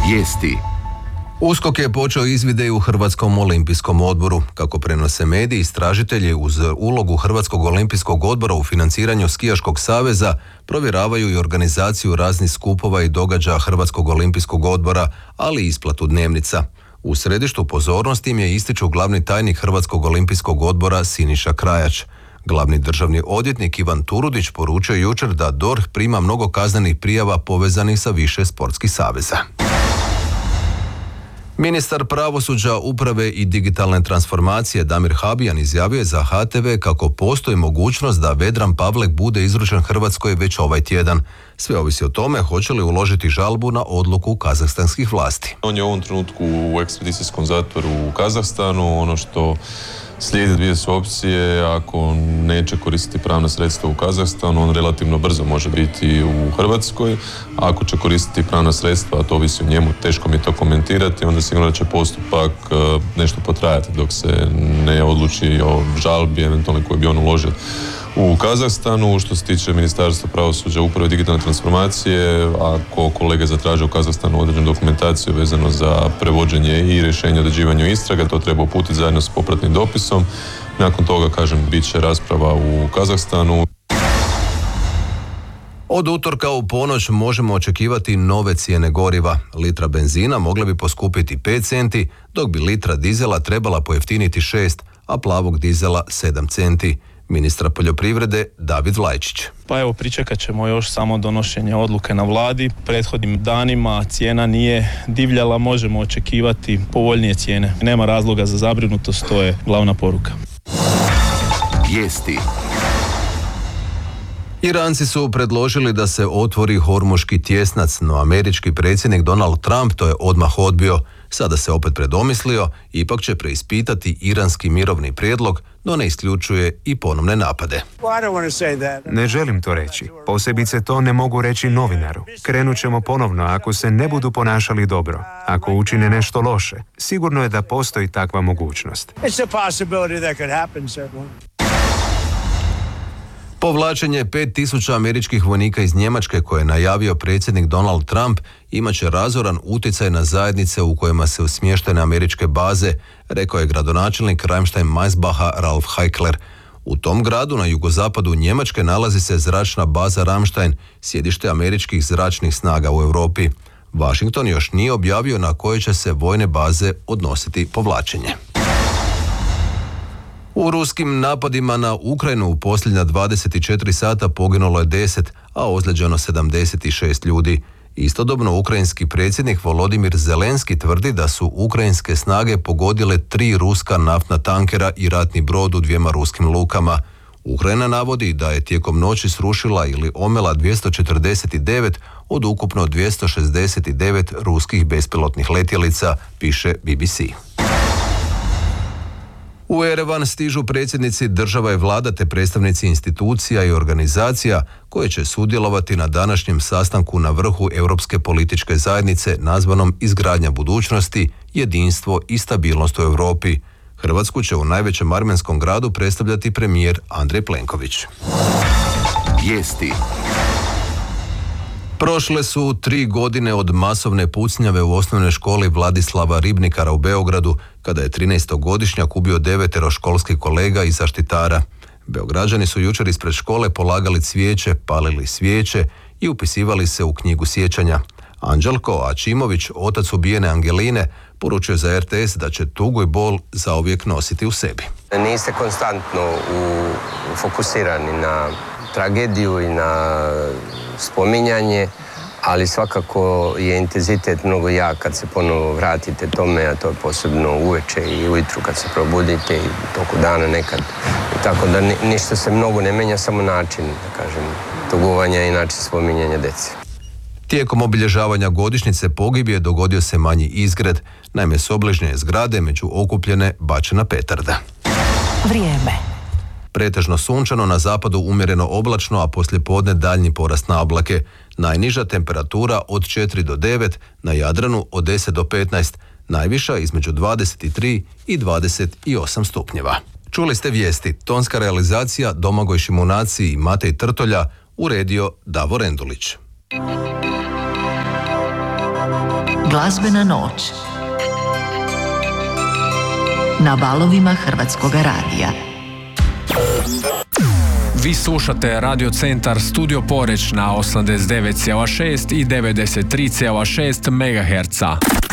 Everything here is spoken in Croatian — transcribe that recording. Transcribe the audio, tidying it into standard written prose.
Vijesti. USKOK je počeo izvide i u Hrvatskom olimpijskom odboru. Kako prenose mediji, istražitelji uz ulogu Hrvatskog olimpijskog odbora u financiranju Skijaškog saveza provjeravaju i organizaciju raznih skupova i događaja Hrvatskog olimpijskog odbora, ali i isplatu dnevnica. U središtu pozornosti im je ističu glavni tajnik Hrvatskog olimpijskog odbora Siniša Krajač. Glavni državni odvjetnik Ivan Turudić poručio jučer da DORH prima mnogo kaznenih prijava povezanih sa više sportskih saveza. Ministar pravosuđa, uprave i digitalne transformacije Damir Habijan izjavio je za HTV kako postoji mogućnost da Vedran Pavlek bude izručen Hrvatskoj već ovaj tjedan. Sve ovisi o tome hoće li uložiti žalbu na odluku kazahstanskih vlasti. On je u ovom trenutku u ekspedicijskom zatvoru u Kazahstanu. Ono što slijedi dvije su opcije. Ako neće koristiti pravna sredstva u Kazahstanu, on relativno brzo može biti u Hrvatskoj. Ako će koristiti pravna sredstva, a to ovisi o njemu, teško mi to komentirati, onda sigurno da će postupak nešto potrajati dok se ne odluči o žalbi, eventualno koju bi on uložio u Kazahstanu. Što se tiče Ministarstva pravosuđa, uprave i digitalne transformacije, ako kolege zatraže u Kazahstanu određenu dokumentaciju vezano za prevođenje i rješenje o određivanju istraga, to treba uputiti zajedno s popratnim dopisom. Nakon toga, bit će rasprava u Kazahstanu. Od utorka u ponoć možemo očekivati nove cijene goriva. Litra benzina mogla bi poskupiti 5 centi, dok bi litra dizela trebala pojeftiniti 6, a plavog dizela 7 centi. Ministra poljoprivrede David Vlajčić. Pa evo, pričekat ćemo još samo donošenje odluke na vladi. Prethodnim danima cijena nije divljala, možemo očekivati povoljnije cijene. Nema razloga za zabrinutost, to je glavna poruka. Vijesti. Iranci su predložili da se otvori Hormuški tjesnac, no američki predsjednik Donald Trump to je odmah odbio. Sada se opet predomislio, ipak će preispitati iranski mirovni prijedlog, no ne isključuje i ponovne napade. Ne želim to reći. Posebice to ne mogu reći novinaru. Krenut ćemo ponovno ako se ne budu ponašali dobro. Ako učine nešto loše, sigurno je da postoji takva mogućnost. Povlačenje 5.000 američkih vojnika iz Njemačke koje je najavio predsjednik Donald Trump imat će razoran utjecaj na zajednice u kojima se smještene američke baze, rekao je gradonačelnik Ramstein-Maisbacha Ralf Heikler. U tom gradu na jugozapadu Njemačke nalazi se zračna baza Ramstein, sjedište američkih zračnih snaga u Europi. Washington još nije objavio na koje će se vojne baze odnositi povlačenje. U ruskim napadima na Ukrajinu u posljednja 24 sata poginulo je 10, a ozlijeđeno 76 ljudi. Istodobno ukrajinski predsjednik Volodimir Zelenski tvrdi da su ukrajinske snage pogodile 3 ruska naftna tankera i ratni brod u 2 ruskim lukama. Ukrajina navodi da je tijekom noći srušila ili omela 249 od ukupno 269 ruskih bespilotnih letjelica, piše BBC. U Erevan stižu predsjednici država i vlada te predstavnici institucija i organizacija koje će sudjelovati na današnjem sastanku na vrhu Europske političke zajednice nazvanom Izgradnja budućnosti, jedinstvo i stabilnost u Europi. Hrvatsku će u najvećem armenskom gradu predstavljati premijer Andrej Plenković. Vijesti. Prošle su 3 godine od masovne pucnjave u osnovnoj školi Vladislava Ribnikara u Beogradu, kada je 13-godišnjak ubio 9 školskih kolega i zaštitara. Beograđani su jučer ispred škole polagali cvijeće, palili svijeće i upisivali se u knjigu sjećanja. Anđelko Ačimović, otac ubijene Angeline, poručio za RTS da će tugu i bol zauvijek nositi u sebi. Niste konstantno fokusirani na tragediju i na spominjanje, ali svakako je intenzitet mnogo jak kad se ponovo vratite tome, a to je posebno uveče i ujutru kad se probudite i toku dana nekad. I tako da ništa se mnogo ne menja, samo način, tugovanja i način spominjanja dece. Tijekom obilježavanja godišnjice pogibije dogodio se manji izgred. Naime, s obližnje zgrade među okupljene bačena petarda. Vrijeme. Pretežno sunčano, na zapadu umjereno oblačno, a poslijepodne daljnji porast na oblake. Najniža temperatura od 4 do 9, na Jadranu od 10 do 15, najviša između 23 i 28 stupnjeva. Čuli ste vijesti, tonska realizacija Domagoj Šimunaci i Matej Trtolja, uredio Davor Endulić. Glazbena noć na valovima Hrvatskog radija. Vi slušate Radio Centar Studio Poreć na 89,6 i 93,6 MHz.